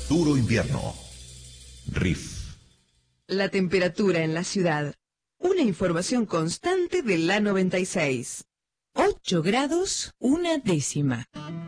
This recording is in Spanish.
Duro invierno. Riff. La temperatura en la ciudad. Una información constante de la 96. 8 grados, 1 décima.